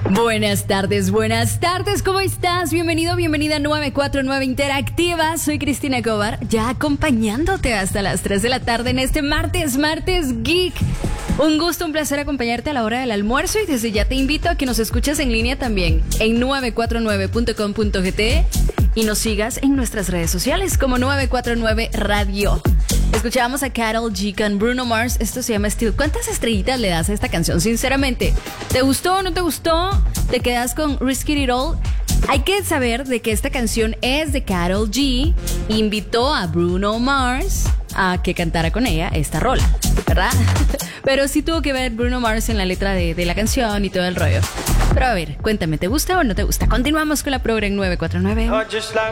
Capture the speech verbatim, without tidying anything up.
Buenas tardes, buenas tardes, ¿cómo estás? Bienvenido, bienvenida a nueve cuatro nueve Interactiva. Soy Cristina Cobar, ya acompañándote hasta las tres de la tarde en este martes, martes geek. Un gusto, un placer acompañarte a la hora del almuerzo y desde ya te invito a que nos escuches en línea también en nueve cuatro nueve punto com punto gt y nos sigas en nuestras redes sociales como nueve cuatro nueve Radio. Escuchábamos a Karol G con Bruno Mars, esto se llama Still. ¿Cuántas estrellitas le das a esta canción? Sinceramente, ¿te gustó o no te gustó? ¿Te quedas con Risk It All? Hay que saber de que esta canción es de Karol G. Invitó a Bruno Mars a que cantara con ella esta rola, ¿verdad? Pero sí tuvo que ver Bruno Mars en la letra de, de la canción y todo el rollo. Pero a ver, cuéntame, ¿te gusta o no te gusta? Continuamos con la programa en nueve cuatro nueve.